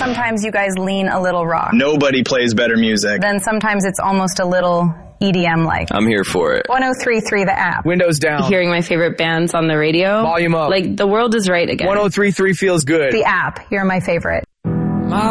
sometimes you guys lean a little rock. Nobody plays better music. Then sometimes it's almost a little EDM-like. I'm here for it. 103.3 The App. Windows down. Hearing my favorite bands on the radio. Volume up. Like, the world is right again. 103.3 feels good. The App. You're my favorite.